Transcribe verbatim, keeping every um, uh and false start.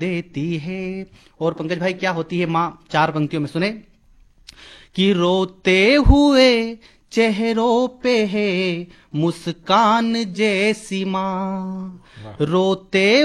देती है। और पंकज भाई क्या होती है माँ, चार पंक्तियों में सुने कि रोते हुए चेहरों पे है मुस्कान जैसी माँ, रोते